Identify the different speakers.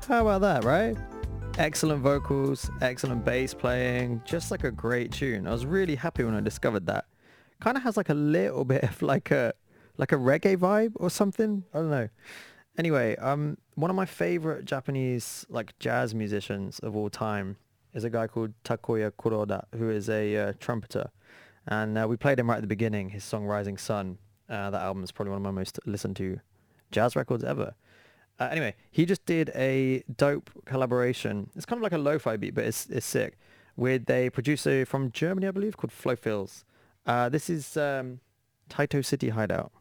Speaker 1: How about that, right? Excellent vocals, excellent bass playing, just like a great tune. I was really happy when I discovered that. Kind of has like a little bit of like a reggae vibe or something. I don't know. Anyway, one of my favorite Japanese like jazz musicians of all time is a guy called Takuya Kuroda, who is a trumpeter, and we played him right at the beginning. His song "Rising Sun." That album is probably one of my most listened to jazz records ever. Anyway, he just did a dope collaboration. It's kind of like a lo-fi beat, but it's sick. With a producer from Germany, I believe, called Flo Fills. This is Taito City Hideout.